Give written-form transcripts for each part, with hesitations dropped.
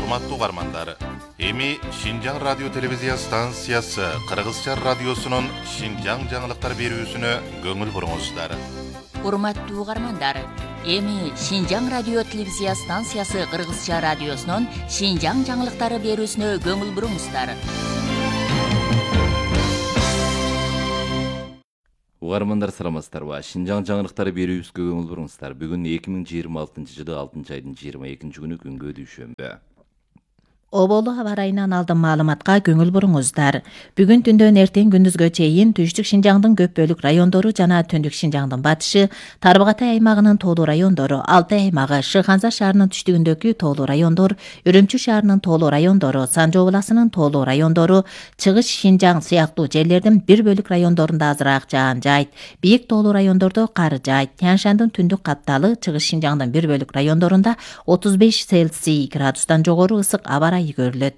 Урматтуу угармандар, эми Шинжаң радио телевизия станциясы Кыргызча радиосунун Шинжаң жаңылыктар берүүсүнө көңүл буруңуздар. Урматтуу угармандар, эми Шинжаң радио телевизия станциясы Кыргызча радиосунун Шинжаң жаңылыктары берүүсүнө көңүл буруңуздар. Угармандар саламатсыздарбы? Шинжаң жаңылыктары берүүбүзгө көңүл буруңуздар. Бүгүн 2026-жылы 6-айдын 22-күнү күнгө дүйшөмбү. Оболу аба райынан алдын маалыматка көңүл буруңуздар. Бүгүн түндөн эртең күндүзгө чейин Түштүк Шинжаңдын көп бөлүк райондору жана Түндүк Шинжаңдын батышы, Тарбагатай аймагынын тоолуу райондору, Алтай аймагы, Шыханза шаарынын түштүгүндөгү тоолуу райондор, Үрүмчү шаарынын тоолуу райондору, Санжоо областынын тоолуу райондору, Чыгыш Шинжаң сыяктуу жерлердин бир бөлүк райондорунда азыраак жаан жайт, бийик тоолуу райондордо кар жайт. Тянь-Шандын түндүк капталы, Чыгыш Шинжаңдын бир бөлүк райондорунда 35 Цельсий градустан жогору ысык аба райы көрүлөт.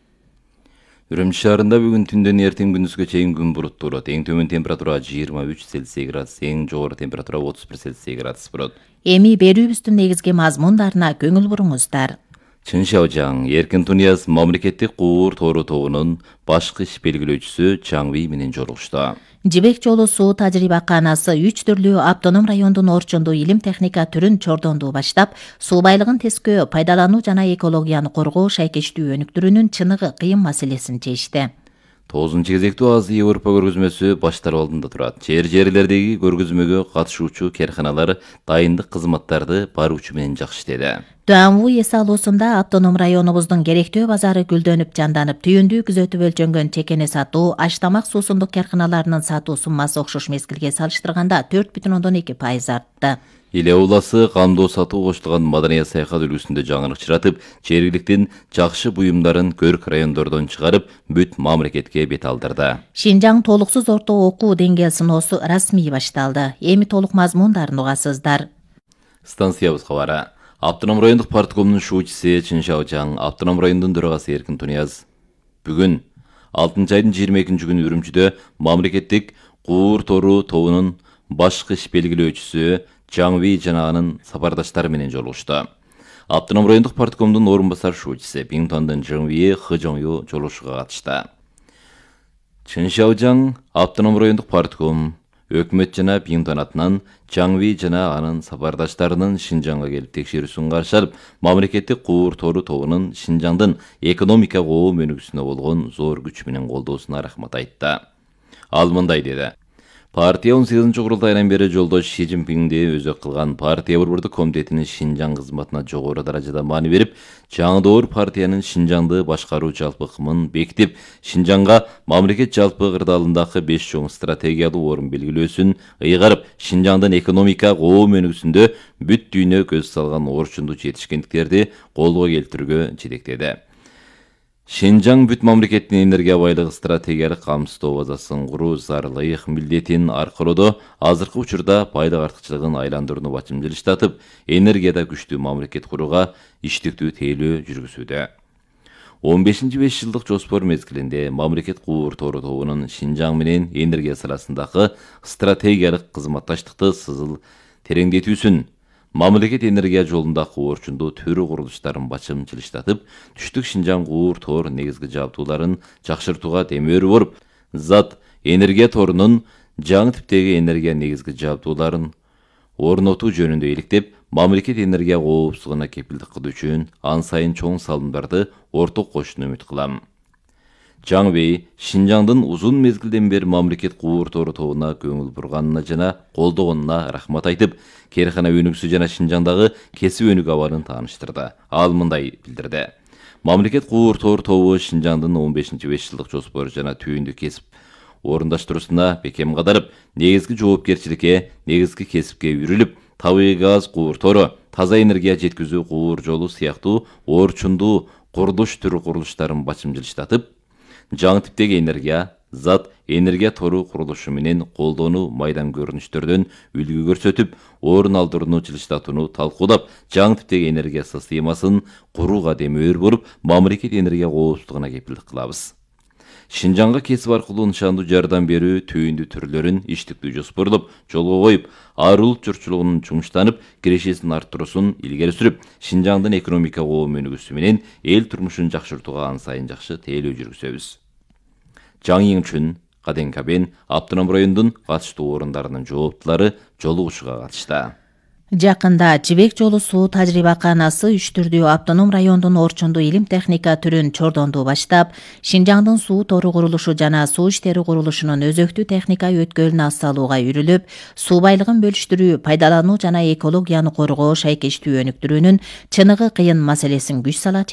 Үрүмчү шаарында бүгүн түндөн эртең күндүзгө чейин күн булуттуу болот. Эң төмөн температура 23 Цельсий градус, эң жогору температура 31 Цельсий градус болот. Эми берүүбүздүн негизги мазмундарына көңүл буруңуздар. Чыншаожаң эркин Тунияз мамлекеттик куур тору тобунун башкы иш белгилөөчүсү Чаңви менен жолугушту. Жибек жолу суу тажрыйбаканасы 3 түрлүү автоном райондун орчундуу илим техника түрүн чордонду баштап, суу байлыгын тескөө, пайдалануу жана экологияны коргоо шайкештүү өнүктүрүүнүн чыныгы кыйын маселесин чечти. 9 кезектүү Азия Европа көргөзмөсү башталуу алдында турат. Жер-жерлердеги көргөзмөгө катышуучу карканалар дайындык кызматтарды баруучу менен жакшы иштеди. Дуанву эс алуусунда автоном районубуздун керектөө базары гүлдөнүп жанданып, түйүндүү күзөтүп өлчөнгөн чекени сатуу, аш-тамак суусундук карканаларынын сатуу суммасы окшош мезгилге салыштырганда 4,2% артты. Иле обласы камдоо сатуу коштулган маданият саякат үлгүсүндө жаңылык чыратып, жергиликтин жакшы буюмдарын көрк райондордон чыгарып, бүт мамлекетке бет алдырды. Шинжаң толуксуз орто окуу деңгээл сыноосу расмий башталды. Эми толук мазмундарын угасыздар. Станциябыз кабары. Автоном райондук парткомунун шуучусу Чыншаожаң, автоном райондун төрагасы Эркин Тунияз бүгүн 6-айдын 22-күнү Үрүмчүдө мамлекеттик куур тору тобунун башкы иш белгилөөчүсү Чаңви жана анын сапардаштары менен жолугушту. Автоном райондук парткомдун орун басар шуучусу Биңтондун Жыңви Хыжоңю жолугушууга катышты. Чыншаожаң автоном райондук партком өкмөт жана Биңтон атынан Чаңви жана анын сапардаштарынын Шинжаңга келип текшерүүсүн каршы алып, мамлекеттик куур тору тобунун Шинжаңдын экономика коом өнүгүүсүнө болгон зор күч менен колдоосуна рахмат айтты. Ал мындай деди: Партия 18-курултайынан бери жолдош Ши Цзиньпинди өзөк кылган партия борбордук комитетинин Шинжаң кызматына жогору даражада маани берип, жаңы партиянын Шинжаңды башкаруу жалпы ыкмын бекитип, Шинжаңга мамлекет жалпы кырдаалындагы 5 чоң стратегиялуу орун белгилөөсүн ыйгарып, Шинжаңдын экономика коом өнүгүүсүндө бүт дүйнө көз салган орчундуу жетишкендиктерди колго келтирүүгө жетектеди. Шинжаң бүт мамлекеттин энергия байлыгы стратегиялык камсыздоо базасын куруу зарылык милдетин аркылоодо азыркы учурда байлык артыкчылыгын айландырууну бачым жылыштатып, энергияда күчтүү мамлекет курууга иштиктүү тейлөө жүргүзүүдө. 15-5 жылдык жоспор мезгилинде мамлекет куур тору тобунун Шинжаң менен энергия саласындагы стратегиялык кызматташтыкты сызыл тереңдетүүсүн, мамлекет энергия жолундагы орчундуу төрү курулуштарын бачым жылыштатып, Түштүк Шинжаң куур тор негизги жабдууларын жакшыртууга демөөрү боруп, зат энергия торунун жаңы типтеги энергия негизги жабдууларын орнотуу жөнүндө иликтеп, мамлекет энергия коопсуздугуна кепилдик кылуу үчүн ан сайын чоң салымдарды орток кошууну үмүт кылам. Чаңви Шинжаңдын узун мезгилден бери мамлекет куур тору тобуна көңүл бурганына жана колдогонуна рахмат айтып, каркана өнүгүүсү жана Шинжаңдагы кесип өнүгүү абалын тааныштырды. Ал мындай билдирди: Мамлекет куур тору тобу Шинжаңдын 15-5 жылдык жоспору жана түйүндү кесип орундаштыруусуна бекем кадарып, негизги жоопкерчиликке, негизги кесипке үрүлүп, табигый газ куур тору, таза энергия жеткизүү куур жолу сыяктуу орчундуу курулуш түрү курулуштарын бачым жылыштатып, жаңы типтеги энергия, зат энергия тору курулушу менен колдонуу майдан көрүнүштөрдөн үлгү көрсөтүп, орун алдырууну жылыштатууну талкуулап, жаңы типтеги энергия системасын курууга демөөр болуп, мамлекет энергия коопсуздугуна кепилдик кылабыз. Шинжаңга кесип аркылуу нышандуу жардам берүү түйүндүү түрлөрүн иштиктүү жоспорлоп жолго коюп, ар улут журтчулугунун чуңуштанып, кирешесин арттыруусун илгери сүрүп, Шинжаңдын экономика өнүгүүсү менен эл турмушун жакшыртууга ан сайын жакшы тейлөө жүргүзөбүз. Жаң Йыңчүн, Каден Кабен, автоном райондун катыштуу орундарынын жооптулары жолугушууга катышты. Жакында Жибек жолу суу тажрыйбаканасы үчтүрдүү автоном райондун орчундуу илим техника түрүн чордондуу баштап, Шинжаңдын суу тору курулушу жана суу иштери курулушунун өзөктүү техника өткөлүн ассалууга үрүлүп, суу байлыгын бөлүштүрүү, пайдалануу жана экологияны коргоо шайкештүү өнүктүрүүнүн чыныгы кыйын маселесин күч сала